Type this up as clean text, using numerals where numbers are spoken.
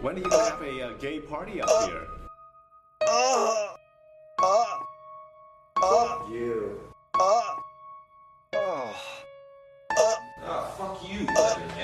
When are you gonna have a gay party up here? Fuck you. Fuck you.